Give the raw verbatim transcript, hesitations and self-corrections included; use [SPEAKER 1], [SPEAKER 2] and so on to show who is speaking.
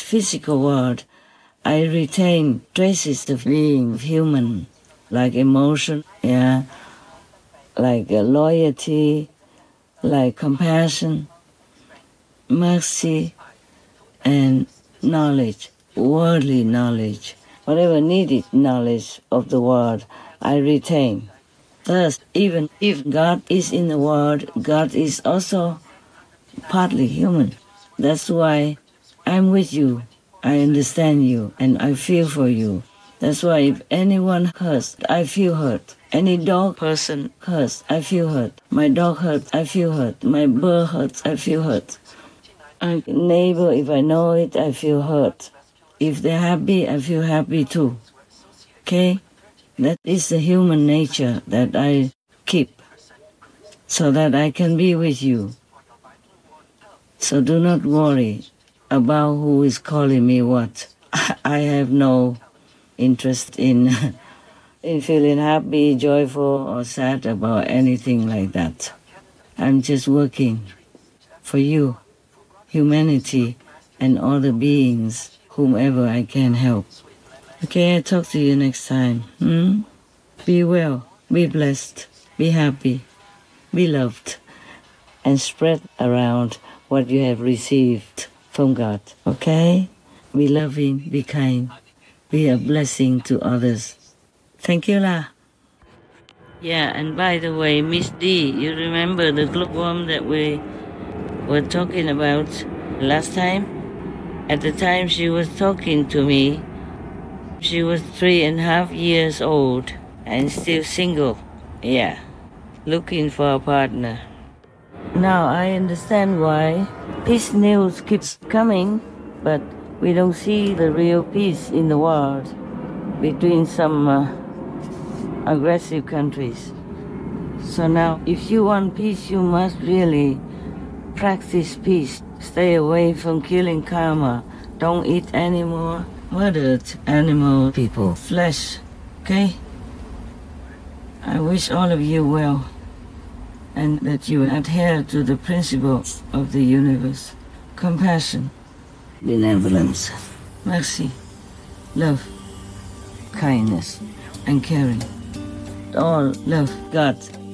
[SPEAKER 1] physical world, I retain traces of being human, like emotion, yeah, like uh, loyalty, like compassion, mercy, and knowledge, worldly knowledge. Whatever needed knowledge of the world, I retain. Thus, even if God is in the world, God is also partly human. That's why I'm with you. I understand you and I feel for you. That's why if anyone hurts, I feel hurt. Any dog person hurts, I feel hurt. My dog hurts, I feel hurt. My bird hurts, I feel hurt. A neighbor, if I know it, I feel hurt. If they're happy, I feel happy too. Okay? That is the human nature that I keep so that I can be with you. So do not worry about who is calling me what. I have no interest in in feeling happy, joyful, or sad about anything like that. I'm just working for you, humanity, and all the beings, whomever I can help. Okay, I'll talk to you next time. Hmm? Be well, be blessed, be happy, be loved, and spread around what you have received from God. Okay? Be loving, be kind, be a blessing to others. Thank you, lah. Yeah, and by the way, Miss D, you remember the glowworm that we were talking about last time? At the time she was talking to me, she was three and a half years old and still single. Yeah, looking for a partner. Now I understand why peace news keeps coming, but we don't see the real peace in the world between some uh, aggressive countries. So now, if you want peace, you must really practice peace. Stay away from killing karma. Don't eat any more murdered animal people, flesh, okay? I wish all of you well, and that you adhere to the principles of the universe. Compassion, benevolence, mercy, love, kindness, and caring. All love God